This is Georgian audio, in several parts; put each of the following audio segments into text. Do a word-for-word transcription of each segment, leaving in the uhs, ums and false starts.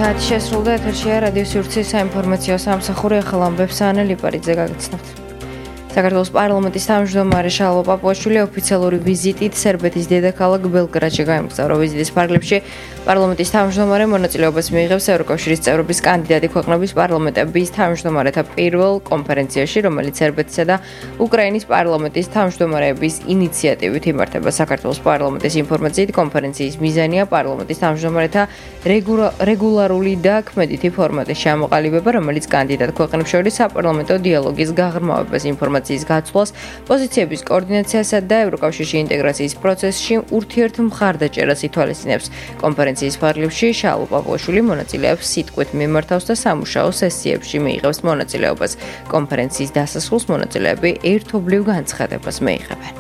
საათი შესრულდა ეთერშია რადიო სივრცის საინფორმაციო სამსახური ახალ ამბებს ანა ლიპარიძე გაგიცნობთ. საქართველოს პარლამენტის თავმჯდომარე შალვა პაპუაშვილი ოფიციალური ვიზიტით სერბეთის დედაქალაქ ბელგრადში გაემგზავრა. ვიზიტის ფარგლებში პარლამენტის თავმჯდომარე მონაწილეობას მიიღებს ევროკავშირის წევრობის კანდიდატი ქვეყნების პარლამენტების თავმჯდომარეთა პირველ კონფერენციაში, რომელიც სერბეთისა და უკრაინის პარლამენტის თავმჯდომარეების ინიციატივით იმართება. საქართველოს პარლამენტის ინფორმაციით კონფერენციის მიზანია პარლამენტის თავმჯდომარეთა რეგულარული და ქმედითი ფორმატის ჩამოყალიბება, რომელიც კანდიდატ ქვეყნებს შორის საპარლამენტო დიალოგის გაღრმავებას ინფორმაციას გაცვლას, პოზიციების კოორდინაციასა და ევროკავშირში ინტეგრაციის პროცესში ურთიერთმხარდაჭერას ითვალისწინებს. კონფერენციის ფარგლებში შალვა პაპუაშვილი მონაწილეებს სიტყვით მიმართავს და სამუშაო სესიებში მიიღებს მონაწილეობას. კონფერენციის დასასრულს მონაწილეები ერთობლივ განცხადებას მიიღებენ.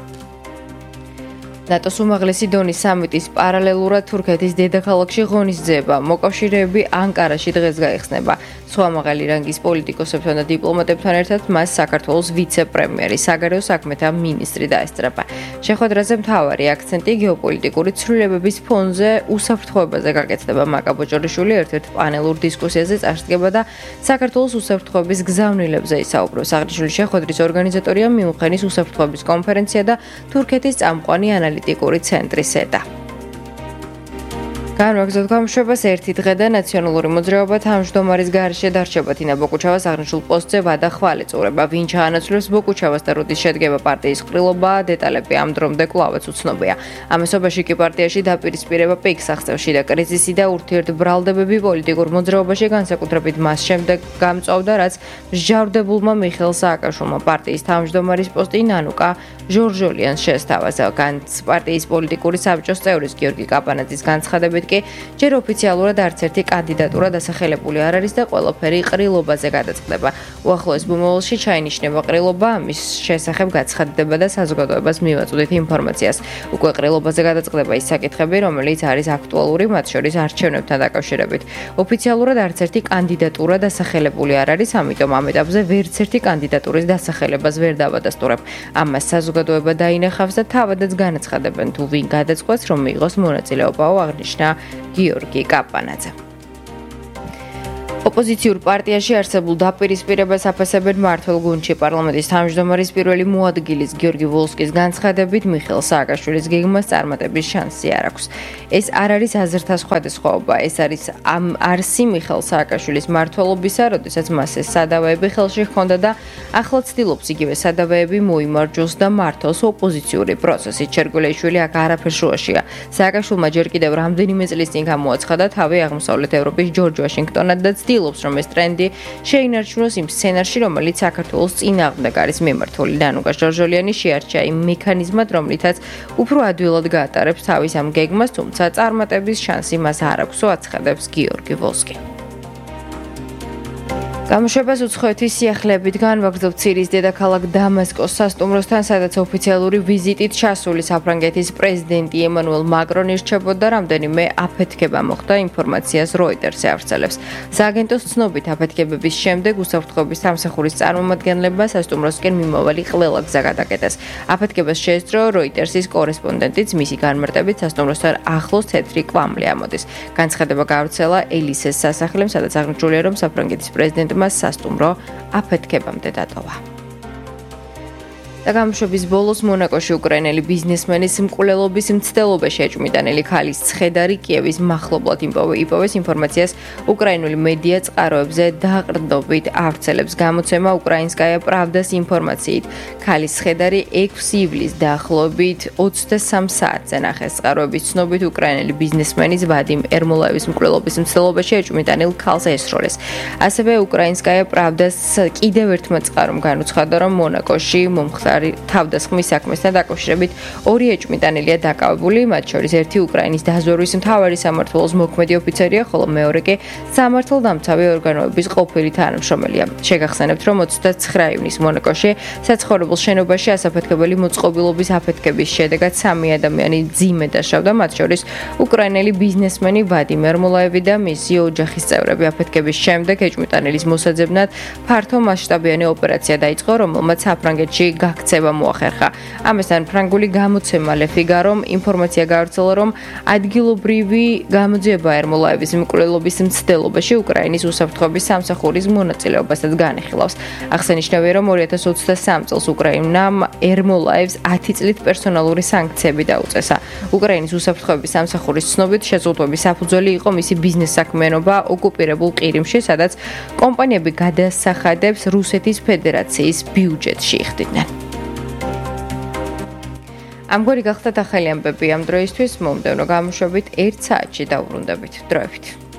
ნატოს უმაღლესი დონის სამიტის პარალელურად თურქეთის დედაქალაქში ღონისძიება. მოკავშირეები ანკარაში დღეს გაიხსნება. სხვა მაღალი რანგის პოლიტიკოსებთან და დიპლომატებთან ერთად მას საქართველოს ვიცე-პრემიერი, საგარეო საქმეთა მინისტრი დაესწრება. შეხვედრაზე მთავარი აქცენტი გეოპოლიტიკური ცვლილებების ფონზე უსაფრთხოებაზე გაკეთდება. მაკა ბოჭორიშვილი ერთ-ერთ პანელურ დისკუსიაზე წარსდგება და საქართველოს უსაფრთხოების გზავნილებზე ისაუბრებს. აღნიშნული შეხვედრის ორგანიზატორია მიუნხენის უსაფრთხოების კონფერენცია და თურქეთის წამყვანი ანალიტიკური ცენტრი სედა. განვაგრძოთ გამოშვებას ერთი დღე და ნაციონალური მოძრაობა თავმჯდომარის გარეშე დარჩება. თინა ბოკუჩავას აღნიშნულ პოსტზე ვადა ხვალეწურება. ვინ ჩაანაცვლებს ბოკუჩავას და როდის შედგება პარტიის ყრილობა, დეტალები ამ დრომდე კვლავაც უცნობია. ამასობაში კი პარტიაში დაპირისპირება პიკს აღწევს. შიდა კრიზისი და ურთიერთბრალდებები პოლიტიკურ მოძრაობაში განსაკუთრებით მას შემდეგ გამწვავდა, რაც მსჯავრდებულმა მიხეილ სააკაშვილმა პარტიის თავმჯდომარის პოსტი ნანუკა ჟორჟოლიანს შესთავაზა. განც პარტიის პოლიტიკური საბჭოს წევრის გიორგი კაპანაძის განცხადებით ჯერ ოფიციალურად არც ერთი კანდიდატურა დასახელებული არ არის და ყველაფერი ყრილობაზე გადაწყდება. უახლოეს ბუმოლში ჩაინიშნება ყრილობა, ამის შესახებ გაცხადდება და საზოგადოებას მივაწვდით ინფორმაციას. უკვე ყრილობაზე გადაწყდება ის საკითხები, რომელიც არის აქტუალური, მათ შორის არჩევნებთან დაკავშირებით. ოფიციალურად არც ერთი კანდიდატურა დასახელებული არ არის, ამიტომ ამ ეტაპზე ვერც ერთი კანდიდატურის დასახელებას ვერ დავადასტურებ. ამას საზოგადოება დაინახავს და თავადაც განაცხადებენ, თუ ვინ გადაწყვეტს, რომ მიიღოს მონაწილეობაო, აღნიშნა გიორგი კაპანაძე. ოპოზიციურ პარტიაში არსებულ დაპირისპირებას აფასებენ მმართველ გუნდში. პარლამენტის თავმჯდომარის პირველი მოადგილის გიორგი ვოლსკის განცხადებით მიხეილ სააკაშვილის გეგმას წარმატების შანსი არ აქვს. ეს არ არის აზრთა სხვადასხვაობა, ეს არის ამ არსი მიხეილ სააკაშვილის მმართველობისა, როდესაც მას ეს სადავეები ხელში ჰქონდა და ახლა ცდილობს იგივე სადავეები მოიმარჯვოს და მართოს ოპოზიციური პროცესი. ჩერგულეიშვილი აქ არაფერ შუაშია. სააკაშვილმა ჯერ კიდევ რამდენიმე წლის წინ გამოაცხადა თავი აღმოსავლეთ ევროპის ჯორჯ ვაშინგტონად და ცდილობს, რომ ეს ტრენდი შეინარჩუნოს იმ სცენარში, რომელიც საქართველოს წინააღმდეგ არის მიმართული. ნანუკა ჟორჟოლიანი შეარჩა იმ მექანიზმად, რომლითაც უფრო ადვილად გაატარებს თავის ამ გეგმას, თუმცა წარმატების შანსი მას არ აქვს, აცხადებს გიორგი ვოლსკი. გამოშვებას უცხოეთის სიახლეებით განვაგრძობთ სირიის დედაქალაქ დამასკოს სასტუმროსთან, სადაც ოფიციალური ვიზიტით ჩასული საფრანგეთის პრეზიდენტი ემანუელ მაკრონი რჩებოდა, რამდენიმე აფეთქება მოხდა, ინფორმაციას როიტერსი ავრცელებს. სააგენტოს ცნობით აფეთქებების შემდეგ უსაფრთხოების სამსახურის წარმომადგენლებმა სასტუმროსკენ მიმავალი ყველა გზა გადაკეტეს. აფეთქებას შეესწრო როიტერსის კორესპონდენტიც, მისი განმარტებით სასტუმროსთან ახლოს თეთრი კვამლი ამოდის. განცხადება გავრცელა ელისეს სასახლემ, სადაც აღნიშნულია, რომ საფრანგეთის პრეზიდენტმა სასტუმრო აფეთქებამდე დატოვა. და გამოშვების ბოლოს მონაკოში უკრაინელი ბიზნესმენის მკვლელობის მცდელობაში ეჭვმიტანილი ქალის ცხედარი კიევის მახლობლად იპოვეს. ინფორმაციას უკრაინული მედია წყაროებზე დაყრდნობით ავრცელებს. გამოცემა უკრაინსკაია პრავდას ინფორმაციით, ქალის ცხედარი ექვსი ივლისს დაახლოებით ოცდასამ საათზე ნახეს. წყაროების ცნობით უკრაინელი ბიზნესმენის ვადიმ ერმოლაევის მკვლელობის მცდელობაში ეჭვმიტანილ ქალს ესროლეს. ასევე უკრაინსკაია პრავდას კიდევ ერთმა წყარომ განუცხადა, რომ მონაკოში მომხდარი თავდასხმის საქმესთან დაკავშირებით ორი ეჭვმიტანილია დაკავებული, მათ შორის ერთი უკრაინის დაზვერვის მთავარი სამმართველოს მოქმედი ოფიცერია, ხოლო მეორე კი სამართალდამცავი ორგანოების ყოფილი თანამშრომელია. შეგახსენებთ, რომ ოცდაცხრა ივნისს მონაკოში საცხოვრებელ შენობაში ასაფეთქებელი მოწყობილობის აფეთქების შედეგად სამი ადამიანი ძიმე დაშავდა, მათ შორის უკრაინელი ბიზნესმენი ვადიმ ერმოლაევი და მისი ოჯახის წევრები. აფეთქების შემდეგ ეჭვმიტანილის მოსაძებნად ფართო მასშტაბიანი ოპერაცია დაიწყო, რომელმაც საფრანგეთში ქცევა მოახერხა. ამასთან ფრანგული გამოცემა Le Figaro-მ ინფორმაცია გაავრცელა, რომ ადგილობრივი გამოძიება ერმოლაევის მკვლელობის მცდელობაში უკრაინის უსაფრთხოების სამსახურის მონაწილეობასაც განიხილავს. აღსანიშნავია, რომ ორი ათას ოცდასამი წელს უკრაინამ ერმოლაევს ათი წლით პერსონალური სანქციები დაუწესა. უკრაინის უსაფრთხოების სამსახურის ცნობით, შეზღუდვების საფუძველი იყო მისი ბიზნეს საქმიანობა ოკუპირებულ ყირიმში, სადაც კომპანიები გადასახადებს რუსეთის ფედერაციის ბიუჯეტში იხდიდნენ. ამგვარი გახდათ ახალი ამბები ამ დროისთვის, მომდევნო გამოშვებით ერთ საათში დავბრუნდებით. დროებით.